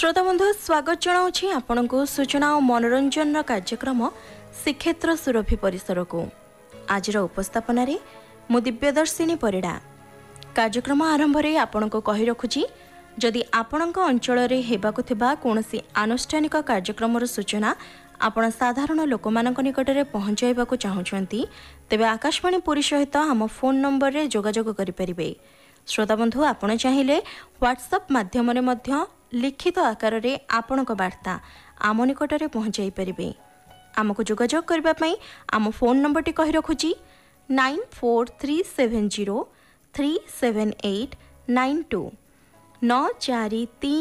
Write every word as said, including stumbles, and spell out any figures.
श्रोता बंधु स्वागत जनाऊँगी आपण को सूचना और मनोरंजन कार्यक्रम श्रीक्षेत्र सुरभि परिसर को आज उपस्थापन मु दिव्यदर्शिनी परिड़ा कार्यक्रम आरंभ में आपण को कही रखुची जदि आपणक अंचल होगा कौन आनुष्ठानिक कार्यक्रम सूचना आपण साधारण लोक निकट में पहुँचाइबा चाहूँगी तेबे आकाशवाणी पुरी सहित आम फोन नंबर में जोगाजोग करें। श्रोता बंधु आपण चाहिए व्हाट्सएप माध्यम लिखित आकार रे आपणक वार्ता आम निकट में पहुँचाई पारे। आमको जोगाजोग करने आम फोन नंबर टी कही रखुची nine four three seven zero three seven eight nine to नौ चार तीन